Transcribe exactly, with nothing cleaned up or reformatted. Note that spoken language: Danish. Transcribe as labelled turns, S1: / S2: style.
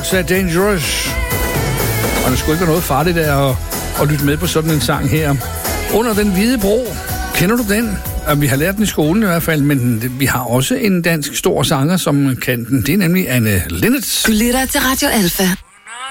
S1: Hearts er Dangerous. Og der skulle ikke være noget farligt der at, at lytte med på sådan en sang her. Under den hvide bro. Kender du den? Og vi har lært den i skolen i hvert fald, men vi har også en dansk stor sanger, som kan den. Det er nemlig Anne Linnet.
S2: Du lytter til Radio Alfa.